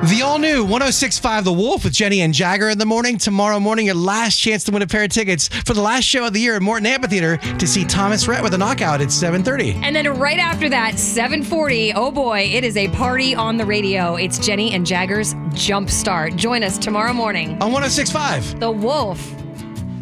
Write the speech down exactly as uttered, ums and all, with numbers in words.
The all-new one oh six point five The Wolf with Jenny and Jagger in the morning. Tomorrow morning, your last chance to win a pair of tickets for the last show of the year at Morton Amphitheater to see Thomas Rhett with a knockout at seven thirty. And then right after that, seven forty, oh boy, it is a party on the radio. It's Jenny and Jagger's Jump Start. Join us tomorrow morning On one oh six point five The Wolf.